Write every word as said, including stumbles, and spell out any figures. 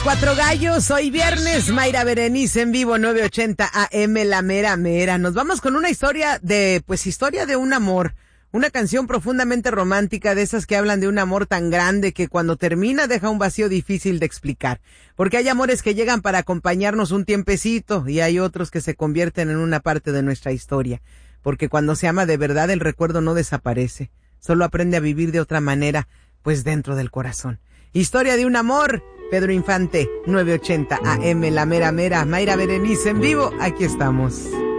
Cuatro gallos, hoy viernes, Mayra Berenice en vivo, nueve ochenta A M, la mera mera. Nos vamos con una historia de, pues historia de un amor, una canción profundamente romántica, de esas que hablan de un amor tan grande que cuando termina deja un vacío difícil de explicar. Porque hay amores que llegan para acompañarnos un tiempecito y hay otros que se convierten en una parte de nuestra historia. Porque cuando se ama de verdad el recuerdo no desaparece, solo aprende a vivir de otra manera, pues dentro del corazón. Historia de un amor, Pedro Infante, nueve ochenta A M, la mera mera, Mayra Berenice en vivo, aquí estamos.